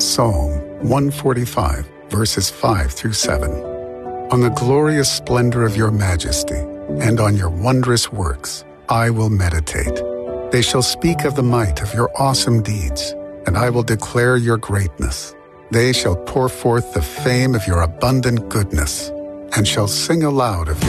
Psalm 145, verses 5 through 7. On the glorious splendor of your majesty, and on your wondrous works, I will meditate. They shall speak of the might of your awesome deeds, and I will declare your greatness. They shall pour forth the fame of your abundant goodness, and shall sing aloud of your